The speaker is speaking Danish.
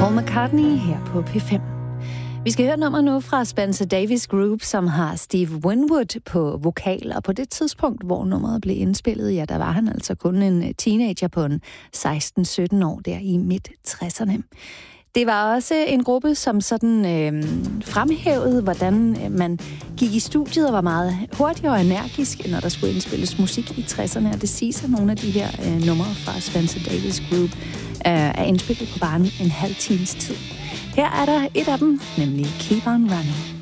Paul McCartney her på P5. Vi skal høre nummer nu fra Spencer Davis Group, som har Steve Winwood på vokal, og på det tidspunkt, hvor nummeret blev indspillet, ja, der var han altså kun en teenager på en 16-17 år der i midt-60'erne. Det var også en gruppe, som sådan fremhævede, hvordan man gik i studiet og var meget hurtig og energisk, når der skulle indspilles musik i 60'erne, og det siges, at nogle af de her numre fra Spencer Davis Group er indspillet på bare en halv times tid. Her er der et af dem, nemlig Keep On Running.